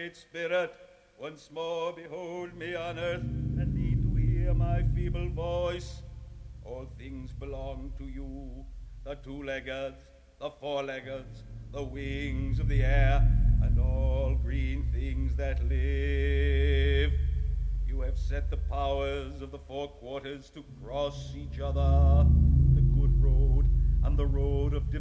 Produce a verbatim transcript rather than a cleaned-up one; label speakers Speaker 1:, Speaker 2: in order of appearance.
Speaker 1: Great Spirit, once more behold me on earth, and need to hear my feeble voice. All things belong to you, the two-legged, the four-legged, the wings of the air, and all green things that live. You have set the powers of the four quarters to cross each other, the good road and the road of